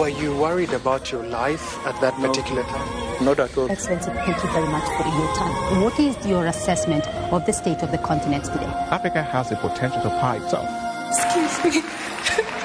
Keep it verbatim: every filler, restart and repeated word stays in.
Were you worried about your life at that no, particular time? Not at all. Excellency, thank you very much for your time. What is your assessment of the state of the continent today? Africa has the potential to power itself. Excuse me.